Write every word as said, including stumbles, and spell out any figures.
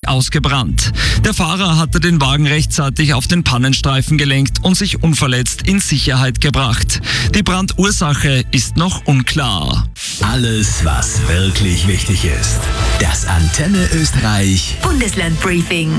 ausgebrannt. Der Fahrer hatte den Wagen rechtzeitig auf den Pannenstreifen gelenkt und sich unverletzt in Sicherheit gebracht. Die Brandursache ist noch unklar. Alles, was wirklich wichtig ist. Das Antenne Österreich Bundesland Briefing.